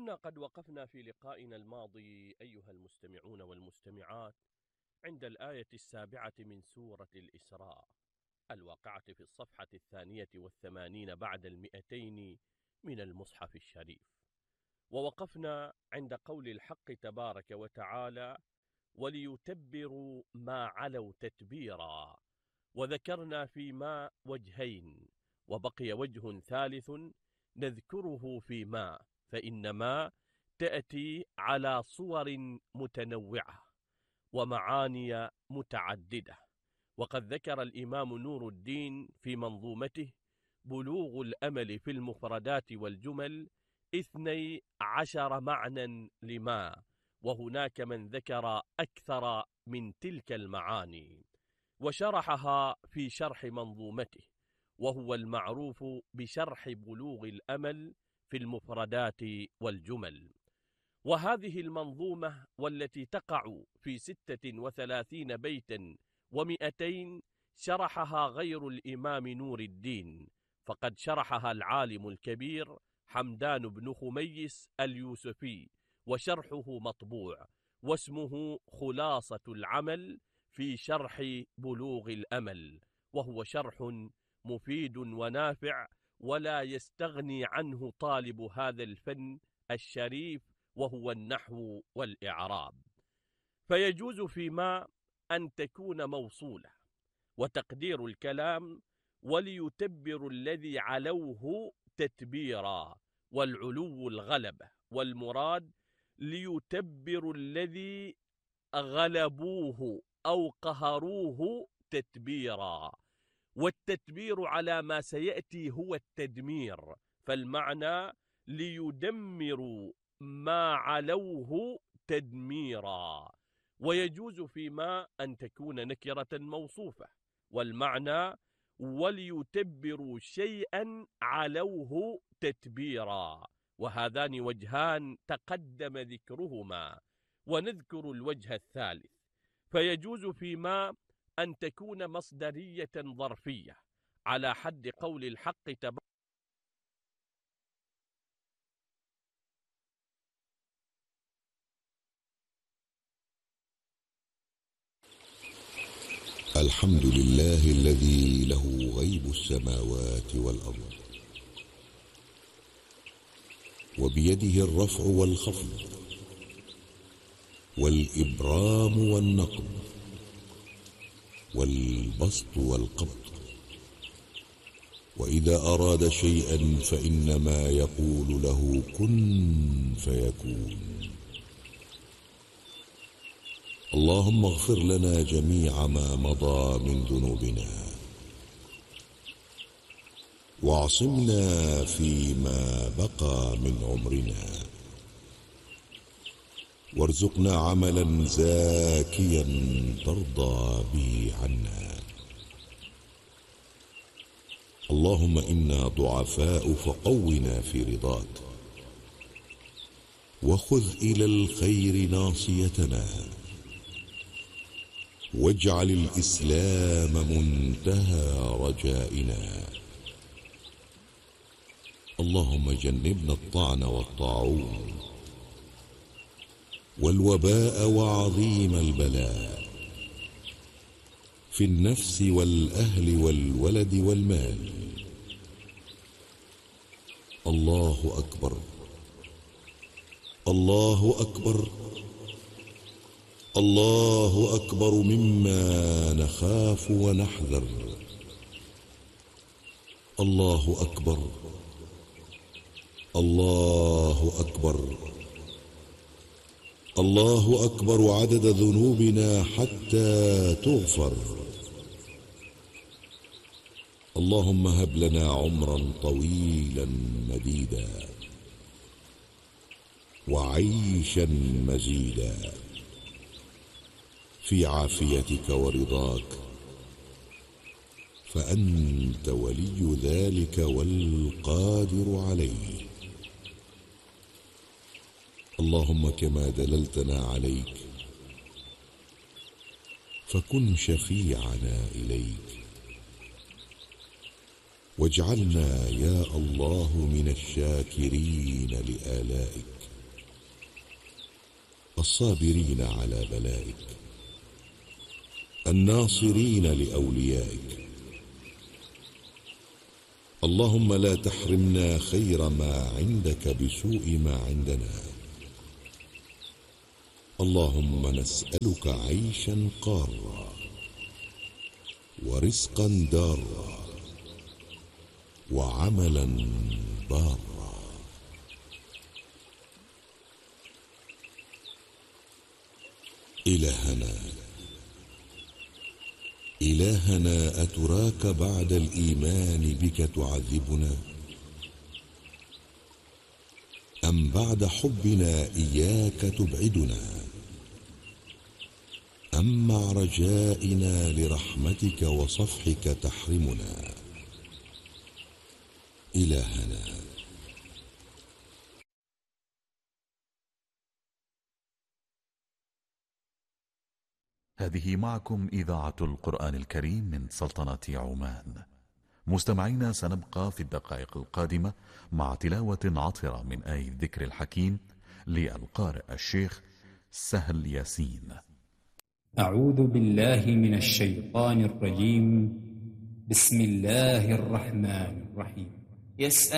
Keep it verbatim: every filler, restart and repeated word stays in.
كنا قد وقفنا في لقائنا الماضي أيها المستمعون والمستمعات عند الآية السابعة من سورة الإسراء الواقعة في الصفحة الثانية والثمانين بعد المئتين من المصحف الشريف، ووقفنا عند قول الحق تبارك وتعالى: وليتبروا ما علوا تتبيرا، وذكرنا فيما وجهين، وبقي وجه ثالث نذكره فيما، فإن ما تأتي على صور متنوعة ومعاني متعددة. وقد ذكر الإمام نور الدين في منظومته بلوغ الأمل في المفردات والجمل اثني عشر معنى لما، وهناك من ذكر أكثر من تلك المعاني وشرحها في شرح منظومته، وهو المعروف بشرح بلوغ الأمل في المفردات والجمل. وهذه المنظومة والتي تقع في ستة وثلاثين بيتا ومئتين شرحها غير الإمام نور الدين، فقد شرحها العالم الكبير حمدان بن خميس اليوسفي، وشرحه مطبوع، واسمه خلاصة العمل في شرح بلوغ الأمل، وهو شرح مفيد ونافع ولا يستغني عنه طالب هذا الفن الشريف وهو النحو والإعراب. فيجوز فيما أن تكون موصولة، وتقدير الكلام: وليتبر الذي علوه تتبيرا، والعلو الغلبة، والمراد ليتبر الذي غلبوه أو قهروه تتبيرا، والتتبير على ما سيأتي هو التدمير، فالمعنى ليدمروا ما علوه تدميرا. ويجوز فيما أن تكون نكرة موصوفة، والمعنى وليتبروا شيئا علوه تتبيرا، وهذان وجهان تقدم ذكرهما، ونذكر الوجه الثالث. فيجوز فيما أن تكون مصدرية ظرفية على حد قول الحق تبارك الحمد لله الذي له غيب السماوات والأرض، وبيده الرفع والخفض والإبرام والنقض والبسط والقبض، وإذا أراد شيئا فإنما يقول له كن فيكون. اللهم اغفر لنا جميع ما مضى من ذنوبنا، واعصمنا فيما بقى من عمرنا، وارزقنا عملا زاكيا ترضى به عنا. اللهم إنا ضعفاء فقونا في رضاك، وخذ إلى الخير ناصيتنا، واجعل الإسلام منتهى رجائنا. اللهم جنبنا الطعن والطاعون والوباء وعظيم البلاء في النفس والأهل والولد والمال. الله أكبر، الله أكبر، الله أكبر مما نخاف ونحذر. الله أكبر، الله أكبر، الله أكبر عدد ذنوبنا حتى تغفر. اللهم هب لنا عمرا طويلا مديدا، وعيشا مزيدا في عافيتك ورضاك، فأنت ولي ذلك والقادر عليه. اللهم كما دللتنا عليك فكن شفيعنا إليك، واجعلنا يا الله من الشاكرين لآلائك. الصابرين على بلائك، الناصرين لأوليائك. اللهم لا تحرمنا خير ما عندك بسوء ما عندنا. اللهم نسألك عيشا قارا ورزقا دارا وعملا بارا. إلهنا إلهنا أتراك بعد الإيمان بك تعذبنا، أم بعد حبنا إياك تبعدنا، أم مع رجائنا لرحمتك وصفحك تحرمنا؟ إلهنا هذه معكم إذاعة القرآن الكريم من سلطنة عمان. مستمعينا، سنبقى في الدقائق القادمة مع تلاوة عطرة من آية الذكر الحكيم للقارئ الشيخ سهل ياسين. أعوذ بالله من الشيطان الرجيم. بسم الله الرحمن الرحيم. يسأل